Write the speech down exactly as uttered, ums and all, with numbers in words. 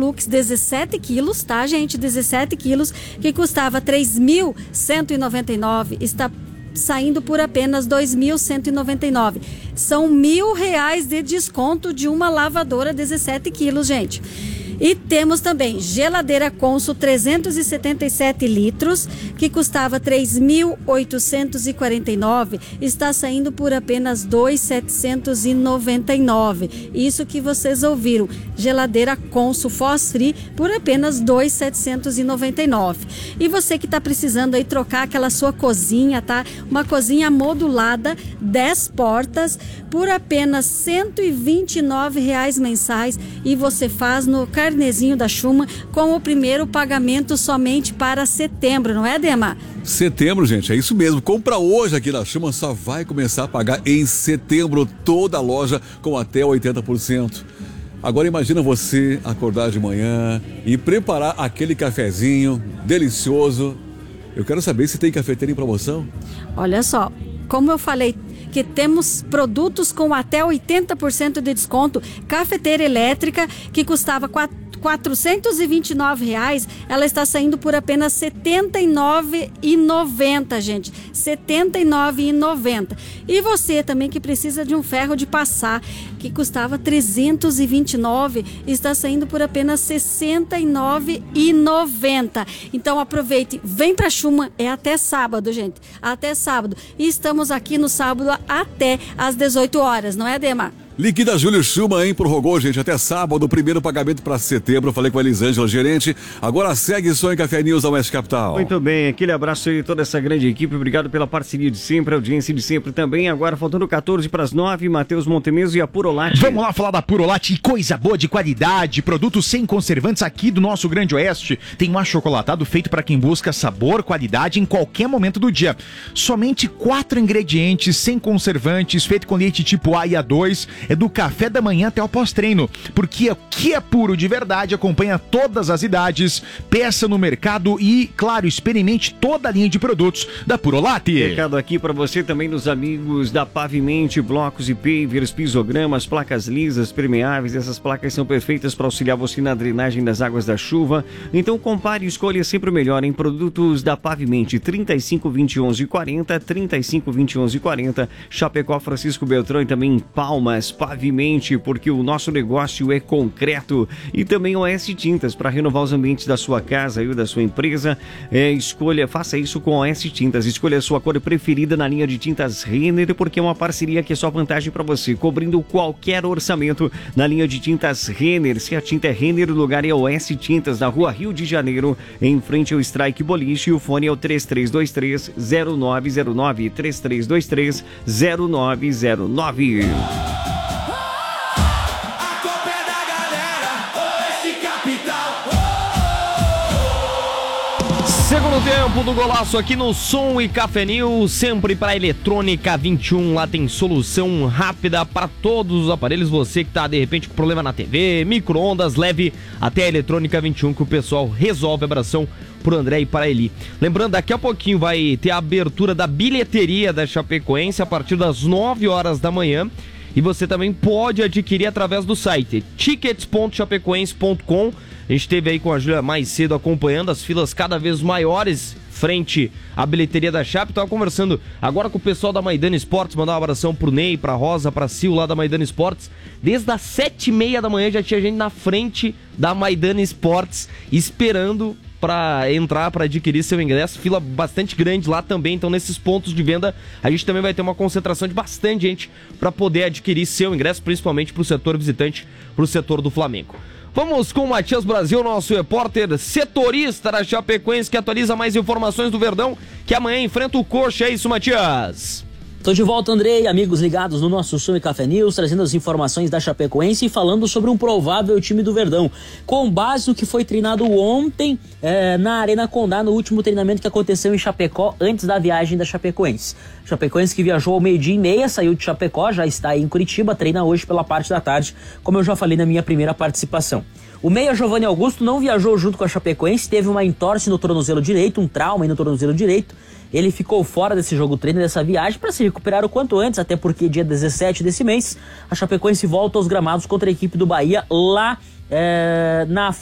Electrolux dezessete quilos, tá, gente? dezessete quilos, que custava três mil cento e noventa e nove, está saindo por apenas dois mil cento e noventa e nove. São mil reais de desconto de uma lavadora dezessete quilos, gente. E temos também geladeira Consul trezentos e setenta e sete litros, que custava três mil oitocentos e quarenta e nove, está saindo por apenas dois mil setecentos e noventa e nove. Isso que vocês ouviram, geladeira Consul Fos Free por apenas dois mil setecentos e noventa e nove. E você que está precisando aí trocar aquela sua cozinha, tá? Uma cozinha modulada, dez portas, por apenas cento e vinte e nove reais mensais, e você faz no carnezinho da Schumann com o primeiro pagamento somente para setembro, não é, Demar? Setembro, gente, é isso mesmo. Compra hoje aqui na Schumann, só vai começar a pagar em setembro toda a loja com até oitenta por cento. Agora imagina você acordar de manhã e preparar aquele cafezinho delicioso. Eu quero saber se tem cafeteira em promoção. Olha só, como eu falei, que temos produtos com até oitenta por cento de desconto. Cafeteira elétrica, que custava quatrocentos e vinte e nove reais, ela está saindo por apenas setenta e nove reais e noventa centavos, gente. setenta e nove reais e noventa centavos. E você também que precisa de um ferro de passar, que custava trezentos e vinte e nove reais, está saindo por apenas sessenta e nove reais e noventa centavos. Então aproveite, vem para Schumann, é até sábado, gente. Até sábado. E estamos aqui no sábado até às dezoito horas, não é, Demar? Liquida Júlio Schumann, hein? Prorrogou, gente, até sábado, primeiro pagamento para setembro. Eu falei com a Elisângela, gerente. Agora segue só em Café News da Oeste Capital. Muito bem, aquele abraço aí, toda essa grande equipe. Obrigado pela parceria de sempre, a audiência de sempre também. Agora, faltando quatorze para as nove, Matheus Montemeso e a Purolate. Vamos lá falar da Purolate, coisa boa, de qualidade, produtos sem conservantes aqui do nosso Grande Oeste. Tem um achocolatado feito para quem busca sabor, qualidade em qualquer momento do dia. Somente quatro ingredientes sem conservantes, feito com leite tipo A e A dois. É do café da manhã até o pós-treino, porque o que é puro de verdade acompanha todas as idades. Peça no mercado e, claro, experimente toda a linha de produtos da Purolate. Recado aqui para você também dos amigos da Pavimente, blocos e pavers, pisogramas, placas lisas, permeáveis. Essas placas são perfeitas para auxiliar você na drenagem das águas da chuva. Então compare e escolha sempre o melhor em produtos da Pavimente. trinta e cinco, vinte e um, onze, quarenta, trinta e cinco, vinte e um, onze, quarenta. Chapecó, Francisco Beltrão e também em Palmas, Pavimente, porque o nosso negócio é concreto. E também O S Tintas, para renovar os ambientes da sua casa e da sua empresa. É, escolha, faça isso com O S Tintas. Escolha a sua cor preferida na linha de tintas Renner, porque é uma parceria que é só vantagem para você, cobrindo qualquer orçamento na linha de tintas Renner. Se a tinta é Renner, o lugar é O S Tintas, na rua Rio de Janeiro, em frente ao Strike Boliche. E o fone é o três três dois três, zero nove zero nove, três três dois três, zero nove zero nove. Segundo tempo do golaço aqui no Som e Café News, sempre para Eletrônica vinte e um, lá tem solução rápida para todos os aparelhos. Você que tá de repente com problema na T V, micro-ondas, leve até a Eletrônica vinte e um que o pessoal resolve. Abração pro André e para Eli. Lembrando, daqui a pouquinho vai ter a abertura da bilheteria da Chapecoense a partir das nove horas da manhã. E você também pode adquirir através do site tickets ponto chapecoense ponto com. A gente esteve aí com a Júlia mais cedo acompanhando as filas cada vez maiores frente à bilheteria da Chape. Estava conversando agora com o pessoal da Maidana Esportes, mandar um abração pro Ney, pra Rosa, pra Sil lá da Maidana Esportes. Desde as sete e meia da manhã já tinha gente na frente da Maidana Esportes esperando para entrar, para adquirir seu ingresso. Fila bastante grande lá também, então nesses pontos de venda a gente também vai ter uma concentração de bastante gente para poder adquirir seu ingresso, principalmente para o setor visitante, para o setor do Flamengo. Vamos com o Matias Brasil, nosso repórter setorista da Chapecoense, que atualiza mais informações do Verdão, que amanhã enfrenta o Coxa. É isso, Matias? Tô de volta, Andrei, amigos ligados no nosso Som e Café News, trazendo as informações da Chapecoense e falando sobre um provável time do Verdão, com base no que foi treinado ontem é, na Arena Condá, no último treinamento que aconteceu em Chapecó, antes da viagem da Chapecoense. Chapecoense que viajou ao meio-dia e meia, saiu de Chapecó, já está aí em Curitiba, treina hoje pela parte da tarde, como eu já falei na minha primeira participação. O meia Giovanni Augusto não viajou junto com a Chapecoense, teve uma entorse no tornozelo direito, um trauma aí no tornozelo direito. Ele ficou fora desse jogo treino, dessa viagem, para se recuperar o quanto antes, até porque dia dezessete desse mês, a Chapecoense volta aos gramados contra a equipe do Bahia lá é, na